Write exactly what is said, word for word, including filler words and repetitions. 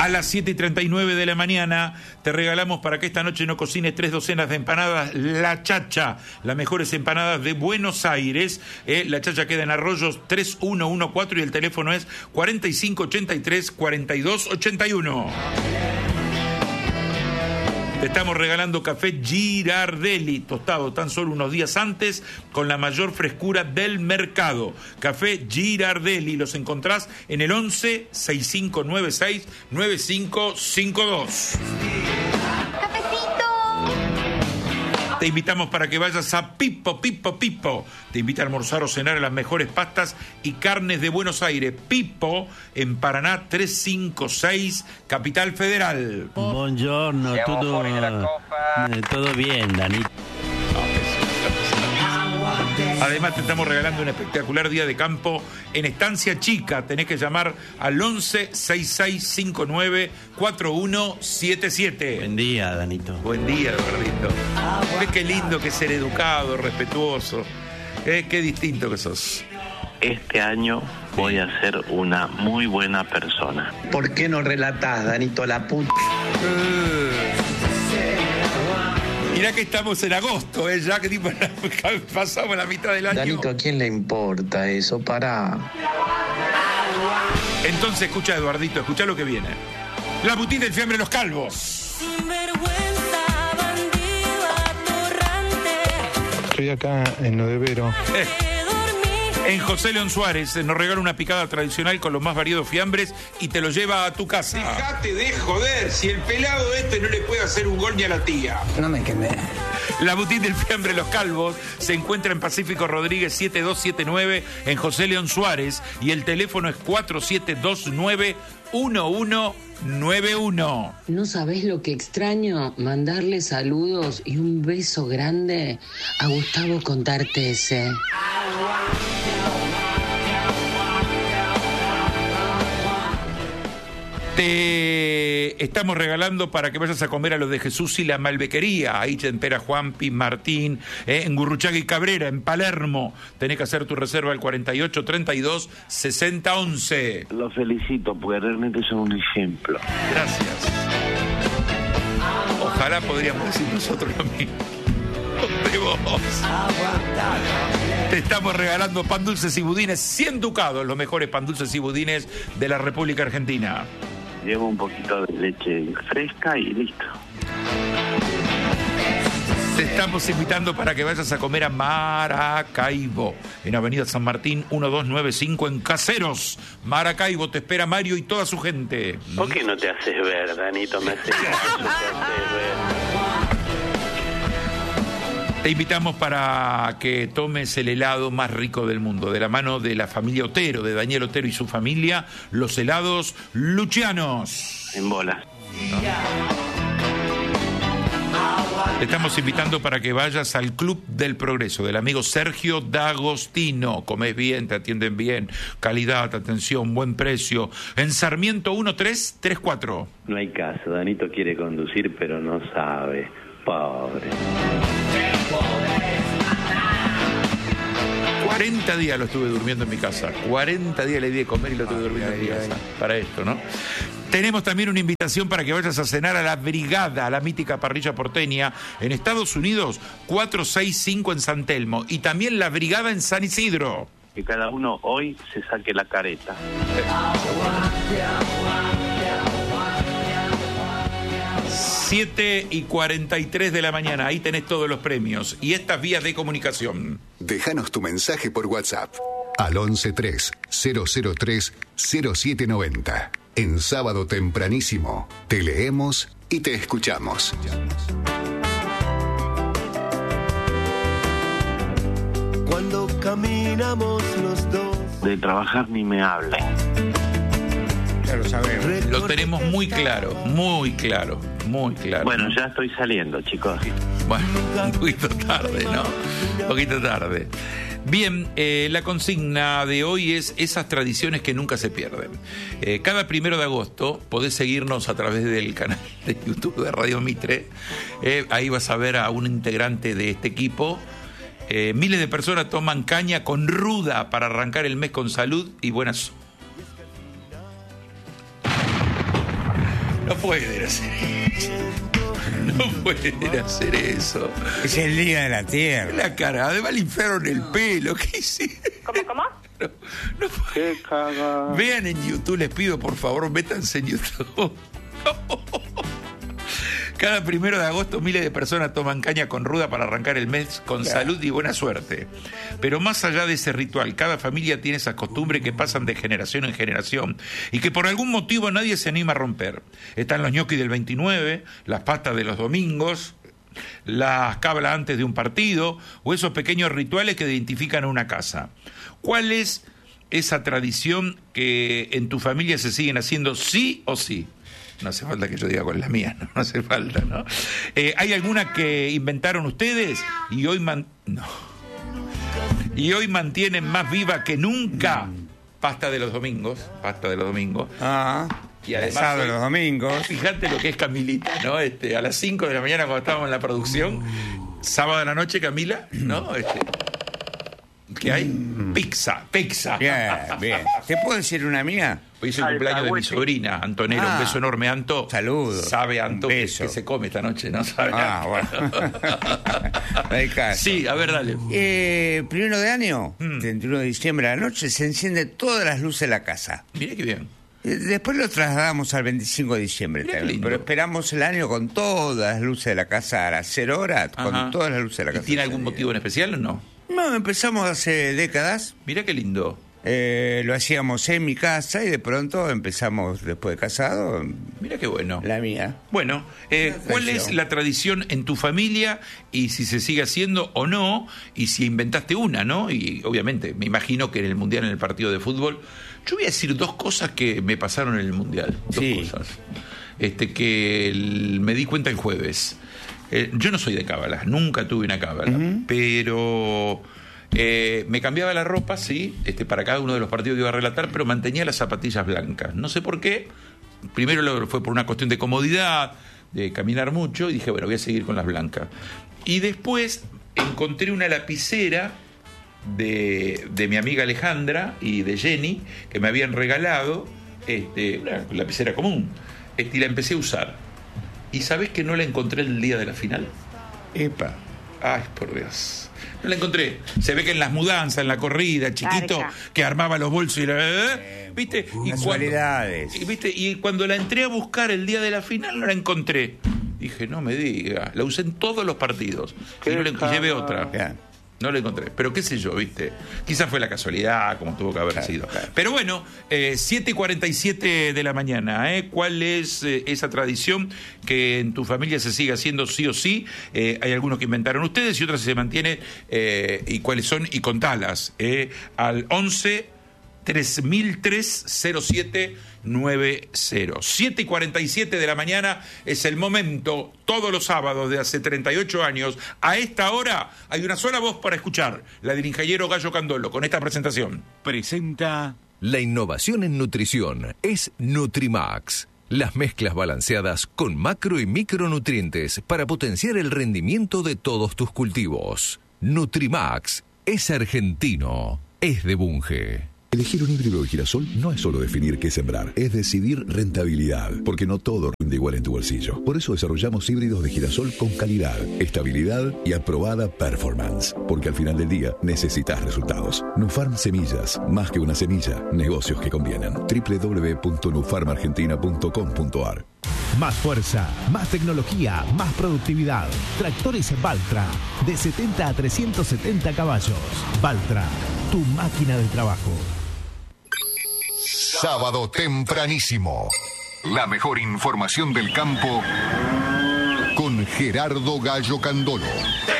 A las siete y treinta y nueve de la mañana te regalamos, para que esta noche no cocines, tres docenas de empanadas La Chacha, las mejores empanadas de Buenos Aires. Eh, La Chacha queda en Arroyos tres uno uno cuatro y el teléfono es cuarenta y cinco ochenta y tres cuarenta y dos ochenta y uno. Te estamos regalando café Girardelli, tostado tan solo unos días antes, con la mayor frescura del mercado. Café Girardelli, los encontrás en el once sesenta y cinco noventa y seis noventa y cinco cincuenta y dos. Te invitamos para que vayas a Pipo, Pipo, Pipo. Te invita a almorzar o cenar a las mejores pastas y carnes de Buenos Aires. Pipo, en Paraná trescientos cincuenta y seis, Capital Federal. Buongiorno, todo, eh, todo bien, Dani. Además te estamos regalando un espectacular día de campo en Estancia Chica. Tenés que llamar al once sesenta y seis cincuenta y nueve cuarenta y uno setenta y siete. Buen día, Danito. Buen día, Eduardito. ¿Ves qué lindo que es ser educado, respetuoso? ¿Eh? Qué distinto que sos. Este año voy a ser una muy buena persona. ¿Por qué no relatás, Danito, la puta? Mirá que estamos en agosto, ¿eh? Ya que tipo, pasamos la mitad del año. Danito, ¿a quién le importa eso? Pará. Entonces escucha, Eduardito, escucha lo que viene. La boutique del fiambre Los Calvos. Sinvergüenza, bandido, atorrante. Estoy acá en Nodevero. Eh. En José León Suárez nos regala una picada tradicional con los más variados fiambres y te lo lleva a tu casa. Dejate de joder, si el pelado este no le puede hacer un gol ni a la tía. No me quemé. La boutique del fiambre Los Calvos se encuentra en Pacífico Rodríguez siete dos siete nueve en José León Suárez y el teléfono es cuatro siete dos nueve uno uno nueve uno. ¿No sabés lo que extraño? Mandarle saludos y un beso grande a Gustavo Contartese. Te estamos regalando para que vayas a comer a los de Jesús y la Malbequería, ahí en Pera Juanpi, Martín, eh, en Gurruchaga y Cabrera, en Palermo. Tenés que hacer tu reserva al cuarenta y ocho treinta y dos sesenta once. Los felicito porque realmente son un ejemplo. Gracias. Ojalá podríamos decir nosotros lo mismo de vos. Te estamos regalando pan dulces y budines cien ducados, los mejores pan dulces y budines de la República Argentina. Llevo un poquito de leche fresca y listo. Te estamos invitando para que vayas a comer a Maracaibo, en Avenida San Martín uno dos nueve cinco en Caseros. Maracaibo, te espera Mario y toda su gente. ¿Por qué no te haces ver, Danito? Me haces, te haces ver. Te invitamos para que tomes el helado más rico del mundo, de la mano de la familia Otero, de Daniel Otero y su familia, los helados Lucianos. En bola. ¿No? Te estamos invitando para que vayas al Club del Progreso, del amigo Sergio D'Agostino. Comés bien, te atienden bien, calidad, atención, buen precio. En Sarmiento uno tres tres cuatro. No hay caso, Danito quiere conducir, pero no sabe. Pobre. cuarenta días lo estuve durmiendo en mi casa. cuarenta días le di de comer y lo estuve durmiendo en mi casa. Para esto, ¿no? Tenemos también una invitación para que vayas a cenar a la Brigada, a la mítica parrilla porteña, en Estados Unidos, cuatrocientos sesenta y cinco en San Telmo. Y también la Brigada en San Isidro. Que cada uno hoy se saque la careta. siete y cuarenta y tres de la mañana, ahí tenés todos los premios y estas vías de comunicación. Déjanos tu mensaje por WhatsApp al once tres cero cero tres cero siete noventa. En Sábado Tempranísimo te leemos y te escuchamos. Cuando caminamos los dos. De trabajar ni me hablen. Ya lo sabemos. Lo tenemos muy claro, muy claro, muy claro. Bueno, ya estoy saliendo, chicos. Bueno, un poquito tarde, ¿no? Un poquito tarde. Bien, eh, la consigna de hoy es esas tradiciones que nunca se pierden. Eh, cada primero de agosto podés seguirnos a través del canal de YouTube de Radio Mitre. Eh, ahí vas a ver a un integrante de este equipo. Eh, miles de personas toman caña con ruda para arrancar el mes con salud y buenas. No pueden hacer eso. No pueden hacer eso. Es el día de la tierra. La cara, además le inflaron el pelo. ¿Qué hicieron? ¿Cómo, cómo? No, no Qué cagada. Vean en YouTube, les pido por favor, métanse en YouTube. Cada primero de agosto miles de personas toman caña con ruda para arrancar el mes con claro. salud y buena suerte. Pero más allá de ese ritual, cada familia tiene esas costumbres que pasan de generación en generación y que por algún motivo nadie se anima a romper. Están los ñoquis del veintinueve, las pastas de los domingos, las cablas antes de un partido o esos pequeños rituales que identifican a una casa. ¿Cuál es esa tradición que en tu familia se siguen haciendo sí o sí? No hace falta que yo diga cuál es la mía, no, no hace falta, ¿no? Eh, ¿Hay alguna que inventaron ustedes y hoy man... no. y hoy mantienen más viva que nunca? Pasta de los domingos, pasta de los domingos. Ah, y además de los domingos. Fíjate lo que es Camilita, ¿no? Este, a las cinco de la mañana cuando estábamos en la producción, sábado de la noche, Camila, ¿no? Este, ¿qué hay? Mm. Pizza, pizza. Bien, bien. ¿Te puedo decir una mía? Hoy es el cumpleaños de mi sobrina, Antonella. Ah, un beso enorme, Anto. Saludos. Sabe, Anto, que, que se come esta noche, ¿no? Sabe. Ah, bueno. No hay caso. Sí, a ver, dale. Eh, primero de año, mm. treinta y uno de diciembre a la noche, se encienden todas las luces de la casa. Mira qué bien. Después lo trasladamos al veinticinco de diciembre también, pero esperamos el año con todas las luces de la casa a las cero horas, con Ajá. todas las luces de la casa. ¿Y tiene algún motivo en especial o no? No, empezamos hace décadas. Mira qué lindo. Eh, lo hacíamos en mi casa y de pronto empezamos después de casado. Mira qué bueno. La mía. Bueno, eh, ¿cuál es la tradición en tu familia y si se sigue haciendo o no? Y si inventaste una, ¿no? Y obviamente, me imagino que en el Mundial, en el partido de fútbol, yo voy a decir dos cosas que me pasaron en el Mundial. Dos sí. cosas. Este, que el, me di cuenta el jueves. Eh, yo no soy de cábala, nunca tuve una cábala, uh-huh. pero... Eh, me cambiaba la ropa, sí, este, para cada uno de los partidos que iba a relatar, pero mantenía las zapatillas blancas. No sé por qué. Primero fue por una cuestión de comodidad, de caminar mucho, y dije, bueno, voy a seguir con las blancas. Y después encontré una lapicera de, de mi amiga Alejandra y de Jenny, que me habían regalado, este, una lapicera común, este, y la empecé a usar. ¿Y sabés que no la encontré el día de la final? Epa. Ay, por Dios. No la encontré. Se ve que en las mudanzas, en la corrida, chiquito, Arca. que armaba los bolsos y la... ¿eh? ¿Viste? Y casualidades. Cuando, ¿viste? Y cuando la entré a buscar el día de la final, no la encontré. Dije, no me digas. La usé en todos los partidos. Y, no la, y llevé otra. Bien. No la encontré. Pero qué sé yo, ¿viste? Quizás fue la casualidad, como tuvo que haber claro, sido. Claro. Pero bueno, eh, siete y cuarenta y siete de la mañana, ¿eh? ¿Cuál es eh, esa tradición que en tu familia se sigue haciendo sí o sí? Eh, hay algunos que inventaron ustedes y otras se mantienen. Eh, ¿Y cuáles son? Y contalas. Eh, al once tres mil tres cero siete nueve cero. siete y cuarenta y siete de la mañana es el momento, todos los sábados de hace treinta y ocho años, a esta hora hay una sola voz para escuchar, la del ingeniero Gallo Candolo, con esta presentación. Presenta... La innovación en nutrición es Nutrimax. Las mezclas balanceadas con macro y micronutrientes para potenciar el rendimiento de todos tus cultivos. Nutrimax es argentino, es de Bunge. Elegir un híbrido de girasol no es solo definir qué sembrar, es decidir rentabilidad, porque no todo rinde igual en tu bolsillo. Por eso desarrollamos híbridos de girasol con calidad, estabilidad y aprobada performance, porque al final del día necesitas resultados. Nufarm Semillas, más que una semilla, negocios que convienen. doble u doble u doble u punto nufarm argentina punto com punto a r. Más fuerza, más tecnología, más productividad. Tractores Valtra, de setenta a trescientos setenta caballos. Valtra, tu máquina de trabajo. Sábado tempranísimo. La mejor información del campo con Gerardo Gallo Candolo.